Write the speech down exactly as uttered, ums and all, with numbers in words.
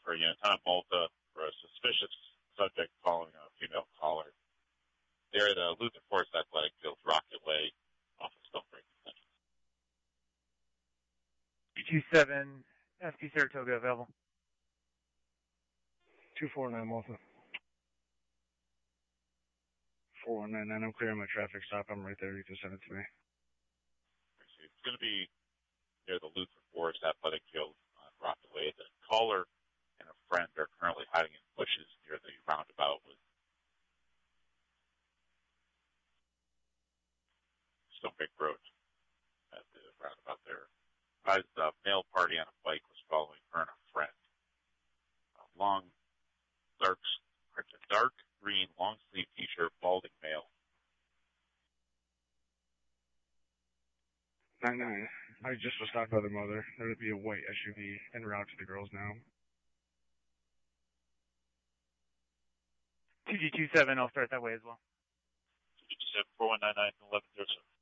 for Uintah Malta for a suspicious subject following a female caller. They're at the Luther Forest Athletic Field, Rocket Way, off of Stonebreak Extension. two seven, S T Saratoga available. two four nine Malta. four one nine nine, I'm clearing my traffic stop. I'm right there. You can send it to me. It's going to be near the Luther Forest Athletic Field on Rocket Way. The caller and a friend are currently hiding in bushes near the roundabout with Stonebreak Road at the roundabout there. As the male party on a bike was following her and a friend. A long, dark, dark green, long sleeve t-shirt, balding male. nine nine. I just was stopped by the mother. There would be a white S U V en route to the girls now. two G two seven, I'll start that way as well. two G two seven, four one nine nine, eleven zero seven.